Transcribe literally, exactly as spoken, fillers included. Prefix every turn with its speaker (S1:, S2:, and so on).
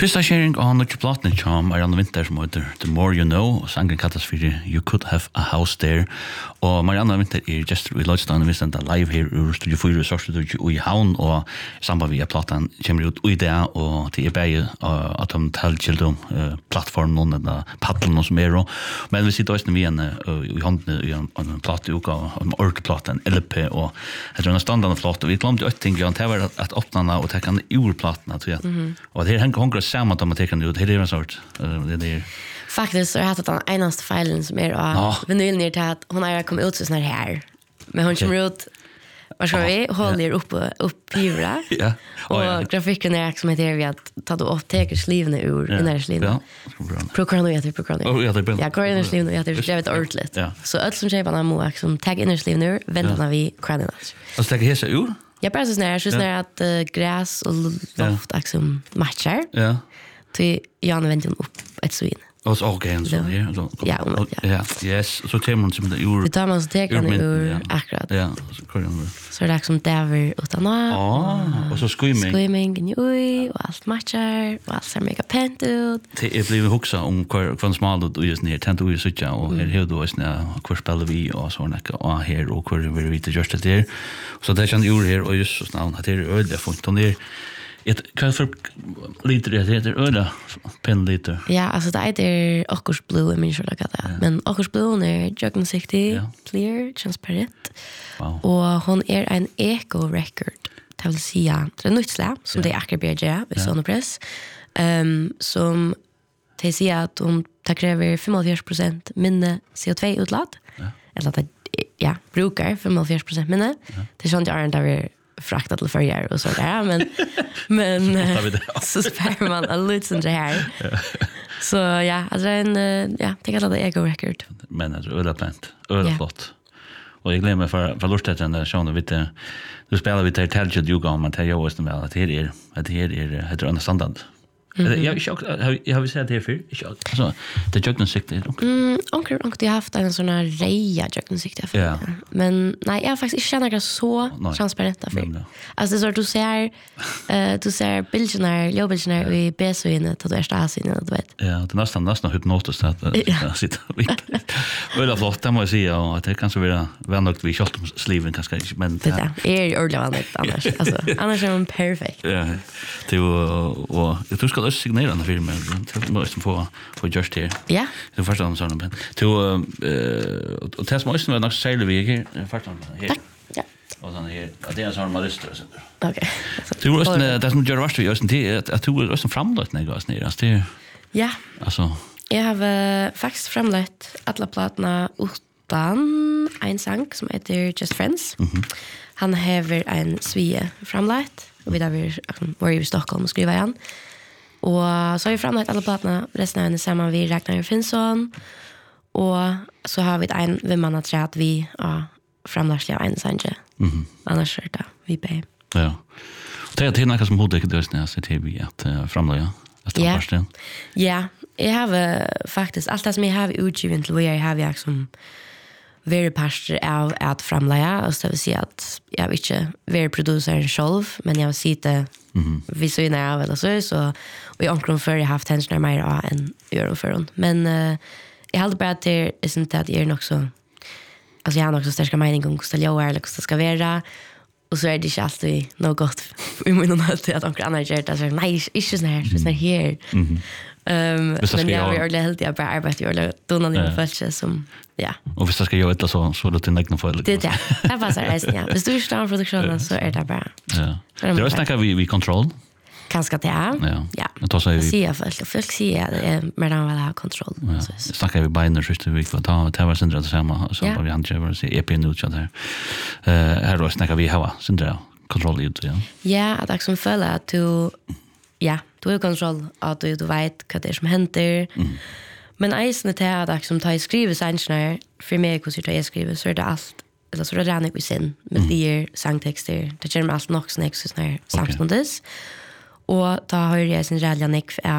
S1: Första sharing on the platten charm around the winter som heter The More You Know, sangen kallas för You Could Have a House There. Og Marianne Winter er just vi lodged vi sender live her ur Studio fyra Resources i Havn, og samband via platten kommer ut i det, og til er bare at de taler om plattformen noen eller paddelen som er. Men vi sitter også vi en i hånden i en platte uka, en orkeplatte, en L P, og jeg tror en standard flott, og vi glemte jo ting, det var at åpne den og ta den ur platten, tror jeg. Og det her henger samman att man tar den ut. Det är en sort. Det är
S2: faktiskt så har jag den enaste filen som är och vinyl ner till att hon har kommit ut så sån här. Men hon kommer ut vad ska vi håller upp upp pura.
S1: Ja.
S2: Och grafiken är som heter vi att ta då upp teker slivna ur i när sliv. Ja. Program jag typ program.
S1: Oh ja, det är.
S2: Ja, går in i slivna jag typ det är ordentligt. Så allt som köper när mo som tag in i slivna ur väntar vi kranarna.
S1: Och stäcker hesa ur?
S2: Jag bara så snär så snär att uh, gräs och luft liksom matchar.
S1: Ja.
S2: Till Jan vänder upp ett svin.
S1: Och så okej så här så.
S2: Ja,
S1: ja. Yes, så tar man som det ur.
S2: Det tar man så tecken ur akkurat.
S1: Ja, så kör man.
S2: Så det är som där utan
S1: ah, och så screaming.
S2: Screaming oj och allt matchar och allt ser mega pent ut.
S1: Det är blivit huxa om kvar kvar smal och just ner tent och så tjå och här hur då är snä kvar spelar vi och så näka och här och kvar vi vet just det där. Så det kan ur här och just så snart att det är öde font och ner. Ett kan för lite det heter öde pen lite.
S2: Ja, alltså det är Ockers Blue men så där det. Men Ockers Blue är Juggen sixty clear transparent.
S1: Wow.
S2: Och hon är en eco record. Det vill säga det är nytt släpp som det är akkurat i Sonopress. Ehm som det säger att hon tar kräver fyrtiofem procent mindre C O två utsläpp. Eller att ja, brukar fyrtiofem procent mindre. Det är sånt jag är där fraktat till förr och så där men men så spär man en liten det här. Så ja, alltså en ja, tänker att det är ego record.
S1: Men det är öde plant, öde flott. Och jag glömmer för för lustigt den showen vid det du spelar vi till Teljet Yoga om att jag just med att det är att det är heter understandard. Mm-hmm. Jag jag jag har vi sett det för jag alltså det Juggen sixty.
S2: Mm, onkel onkel jag har haft en sån här reja Juggen sixty.
S1: Ja.
S2: Men nej, jag faktiskt känner det så transparent för. Alltså så du ser eh du ser bilderna, jobbbilderna i B S V-en att det är stasen du vet.
S1: Ja, det nästan nästan hypnotiskt att sitta. Väl flott det måste jag säga att det kanske vara vänligt vi skott sliven kanske men
S2: det är ordentligt annars. Alltså annars är man perfekt.
S1: Ja. Det och du ska också signera den filmen. Det måste få få just här.
S2: Ja.
S1: Det första om sån men. Du eh och test måste nog säga vi här första här.
S2: Ja.
S1: Och sen här att det är sån marister så.
S2: Okej.
S1: Du måste det är inte göra vart vi gör sen det att du är också framlagt när gas ner. Alltså det
S2: ja.
S1: Alltså
S2: jag har faktiskt framlagt alla plattorna utan en sång som heter Just Friends.
S1: Mhm.
S2: Han har en svie framlagt och vi där var i Stockholm och skriva igen. Och så har vi framlagt alla plattorna resten av den samma vi Ragnar Finnsson. Och så har vi en vimman tror att vi ja framlagt en sång. Mhm. Annars är det vi be.
S1: Ja. Det är något som borde det är så det vi att framlägga.
S2: Ja. Ja, jag har faktiskt allt det som jag har utgivet till jag har jag som very pastor av att framlägga och så vill säga att jag vet inte very producer själv men jag sitter mhm vi så inne av eller så så och jag omkring för jag har haft tensioner mer än gör för hon men uh, jag hade bara att det är inte att det är nog så alltså jag har också starka mening om hur det jag är eller hur det ska vara och så är det inte alltid något gott i min något att onkel Anna gör det så nej inte så här så här mhm Um, men jag har ju helt jag bara arbetar eller dona dina fälts som ja.
S1: Och visst ska jag inte så så det inte för det.
S2: Det är det passar resten ja. Hvis du står produktionen så är det bara.
S1: Ja. Det är snackar vi vi control.
S2: Kanske det är.
S1: Ja.
S2: Ja.
S1: Men då säger vi
S2: se jag folk folk ser mer än vad ha kontroll.
S1: Så snackar vi binary just vi får ta ta var syndra samma så vi han kör så E P nu så där. Eh här då snackar vi ha syndra kontroll ut ja.
S2: Ja, att jag som följer att du ja, du har kontroll att du, du vet vad det är som händer. Mm. Men eisen till att jag som tar skriver sannsnar för mig hur jag skriver så är det allt eller så är det redan i sin med mm. sangtexter. Det känner mig allt nog snäck så här samstundes. Och då har jag sin rädda nick